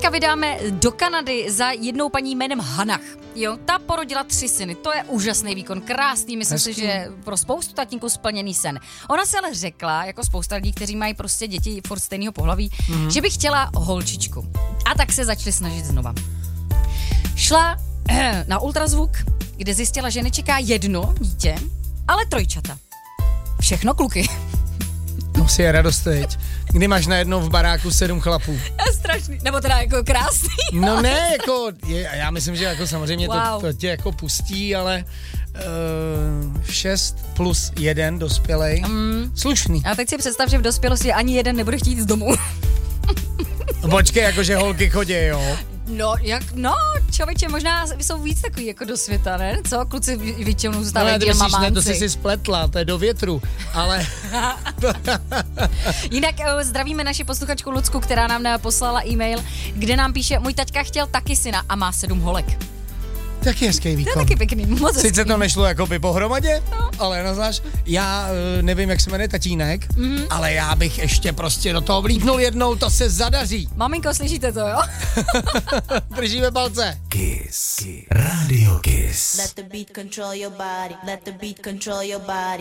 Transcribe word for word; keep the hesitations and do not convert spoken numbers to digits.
teďka vydáme do Kanady za jednou paní jménem Hannah. Jo, ta porodila tři syny, to je úžasný výkon, krásný, myslím Hezký. si, že pro spoustu tatínků splněný sen. Ona se ale řekla, jako spousta lidí, kteří mají prostě děti furt stejného pohlaví, mm-hmm. že by chtěla holčičku. A tak se začali snažit znova. Šla eh, na ultrazvuk, kde zjistila, že nečeká jedno dítě, ale trojčata. Všechno kluky. No si je radost teď. Kdy máš najednou v baráku sedm chlapů. Je strašný. Nebo teda jako krásný. No ne, jako, je, já myslím, že jako samozřejmě wow. to, to tě jako pustí, ale uh, šest plus jeden dospělej. Mm. Slušný. A teď si představ, že v dospělosti ani jeden nebude chtít z domu. Počkej, jakože holky chodí, jo? No, jak, no, člověče, možná jsou víc takový jako do světa, ne? Co? Kluci většinou zůstávají no, dělma mánci. To jsi si spletla, to je do větru, ale... Jinak zdravíme naši posluchačku Lucku, která nám poslala e-mail, kde nám píše, můj taťka chtěl taky syna a má sedm holek. Taky hezký výkon. To je taky pěkný, moc hezký. Sice to nešlo jako by pohromadě, no. ale no znáš, já nevím, jak se jmenuje tatínek, mm-hmm. ale já bych ještě prostě do toho vlítnul jednou, to se zadaří. Maminko, slyšíte to, jo? Držíme palce. Kiss. Radio Kiss. Let the beat control your body. Let the beat control your body.